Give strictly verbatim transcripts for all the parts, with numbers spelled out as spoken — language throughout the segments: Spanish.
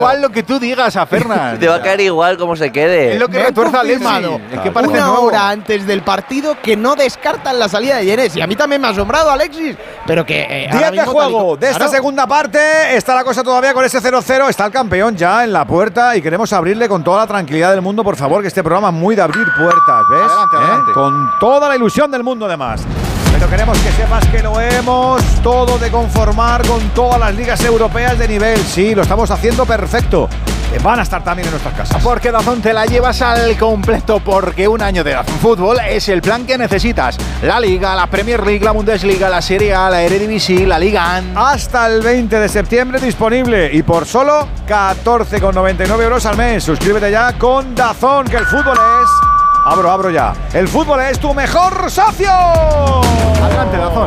Igual lo que tú digas a Fernan. Te va a caer igual como se quede. Es lo que Me retuerza han Alexis. confirmado Es que parece una nuevo. hora antes del partido que no descartan la salida de Yenés. Y a mí también me ha asombrado, Alexis. Pero que. Eh, ahora diez de mismo, juego tal y- de esta claro. segunda parte. Está la cosa todavía con ese cero cero. Está el campeón ya en la puerta y queremos abrirle con toda la tranquilidad del mundo, por favor, que este programa es muy de abrir puertas, ¿ves? Adelante, ¿Eh? adelante. Con toda la ilusión del mundo, además. Pero queremos que sepas que lo hemos todo de conformar con todas las ligas europeas de nivel. Sí, lo estamos haciendo perfecto. Que van a estar también en nuestras casas. Porque Dazón te la llevas al completo, porque un año de Dazón Fútbol es el plan que necesitas. La Liga, la Premier League, la Bundesliga, la Serie A, la Eredivisie, la Liga A N. Hasta el veinte de septiembre disponible y por solo catorce con noventa y nueve euros al mes. Suscríbete ya con Dazón, que el fútbol es... Abro, abro ya. El fútbol es tu mejor socio. Adelante, Dazón.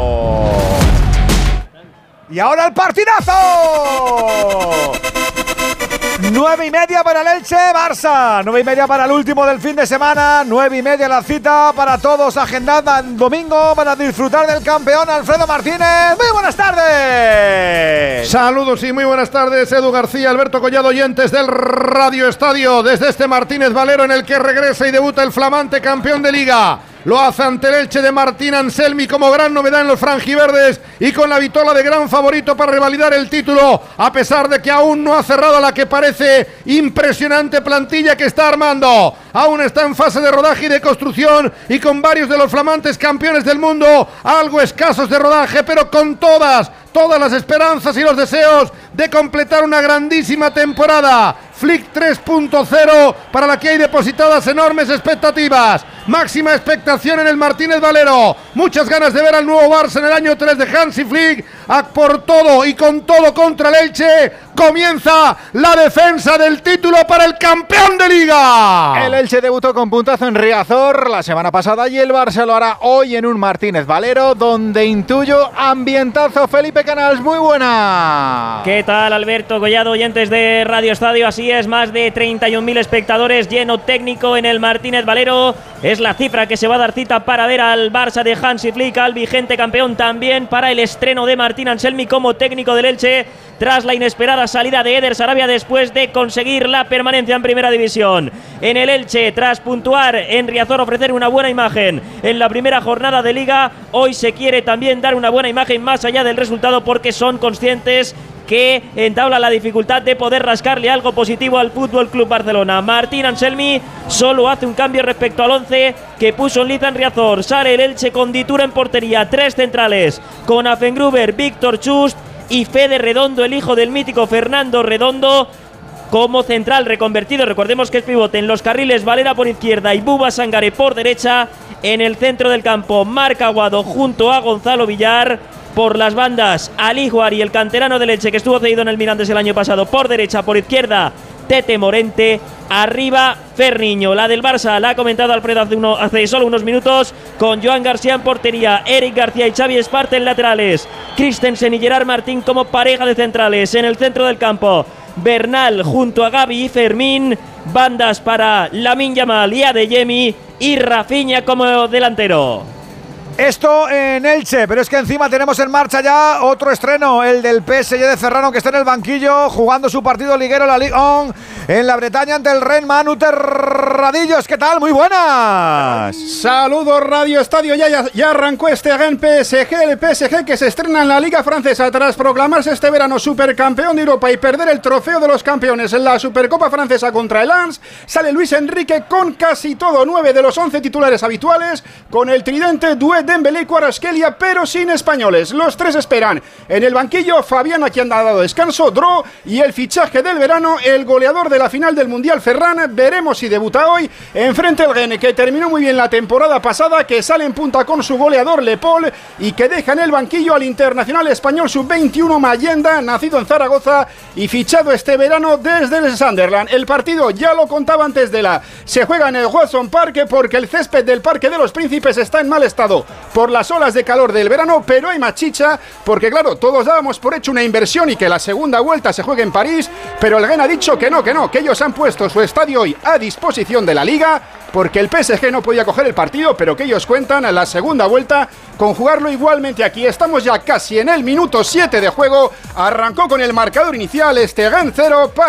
Y ahora el partidazo. Nueve y media para el Elche Barça, nueve y media para el último del fin de semana, nueve y media la cita para todos, agendada el domingo para disfrutar del campeón Alfredo Martínez. Muy buenas tardes. Saludos y muy buenas tardes, Edu García, Alberto Collado, oyentes del Radio Estadio, desde este Martínez Valero en el que regresa y debuta el flamante campeón de Liga. Lo hace ante el Elche de Martín Anselmi como gran novedad en los franjiverdes y con la vitola de gran favorito para revalidar el título, a pesar de que aún no ha cerrado la que parece impresionante plantilla que está armando. Aún está en fase de rodaje y de construcción y con varios de los flamantes campeones del mundo, algo escasos de rodaje, pero con todas, todas las esperanzas y los deseos de completar una grandísima temporada. Flick tres punto cero para la que hay depositadas enormes expectativas. Máxima expectación en el Martínez Valero. Muchas ganas de ver al nuevo Barça en el año tres de Hansi Flick. A por todo y con todo contra el Elche. Comienza la defensa del título para el campeón de Liga. El Elche debutó con puntazo en Riazor la semana pasada y el Barça lo hará hoy en un Martínez Valero, donde intuyo ambientazo. Felipe Canals, muy buena. ¿Qué tal, Alberto Collado, oyentes de Radio Estadio? Así es, más de treinta y un mil espectadores, lleno técnico en el Martínez Valero. Es la cifra que se va a dar cita para ver al Barça de Hansi Flick, al vigente campeón, también para el estreno de Martín Anselmi como técnico del Elche, tras la inesperada salida de Eder Sarabia después de conseguir la permanencia en Primera División. En el Elche, tras puntuar en Riazor, ofrecer una buena imagen en la primera jornada de Liga, hoy se quiere también dar una buena imagen más allá del resultado, porque son conscientes que entabla la dificultad de poder rascarle algo positivo al F C Barcelona. Martín Anselmi solo hace un cambio respecto al once que puso en liza en Riazor. Sale el Elche con Ditura en portería, tres centrales con Afengruber, Víctor Chust y Fede Redondo, el hijo del mítico Fernando Redondo, como central reconvertido. Recordemos que es pivote en los carriles, Valera por izquierda y Buba Sangare por derecha. En el centro del campo, Marc Aguado junto a Gonzalo Villar. Por las bandas, Ali Juari, el canterano de Leche que estuvo cedido en el Mirandes el año pasado, por derecha, por izquierda, Tete Morente. Arriba, Ferniño. La del Barça la ha comentado Alfredo hace, uno, hace solo unos minutos, con Joan García en portería, Eric García y Xavi Esparte en laterales, Christensen y Gerard Martín como pareja de centrales. En el centro del campo, Bernal junto a Gavi y Fermín. Bandas para Lamine Yamal y Adeyemi, y Rafinha como delantero. Esto en Elche, pero es que encima tenemos en marcha ya otro estreno, el del P S G de Ferrano, que está en el banquillo jugando su partido liguero, la Ligue uno, en la Bretaña ante el Rennes. Manu Terradillos, ¿qué tal? Muy buenas. Saludos, Radio Estadio. Ya, ya, ya arrancó este gran P S G, el P S G que se estrena en la Liga Francesa tras proclamarse este verano supercampeón de Europa y perder el trofeo de los campeones en la Supercopa Francesa contra el Lens. Sale Luis Enrique con casi todo, nueve de los once titulares habituales, con el tridente Duet, Dembélé y Kvaratskhelia, pero sin españoles. Los tres esperan en el banquillo. Fabián, a quien ha dado descanso, Dro, y el fichaje del verano, el goleador de la final del Mundial, Ferran. Veremos si debuta hoy enfrente al Rennes, que terminó muy bien la temporada pasada, que sale en punta con su goleador Le Paul y que deja en el banquillo al internacional español sub veintiuno Mayenda, nacido en Zaragoza y fichado este verano desde el Sunderland. El partido, ya lo contaba antes de la, se juega en el Watson Park porque el césped del Parque de los Príncipes está en mal estado por las olas de calor del verano, pero hay más chicha, porque claro, todos dábamos por hecho una inversión y que la segunda vuelta se juegue en París, pero el Rennes ha dicho que no, que no, que ellos han puesto su estadio hoy a disposición de la Liga porque el P S G no podía coger el partido, pero que ellos cuentan a la segunda vuelta con jugarlo igualmente aquí. Estamos ya casi en el minuto siete de juego, arrancó con el marcador inicial Stegen cero.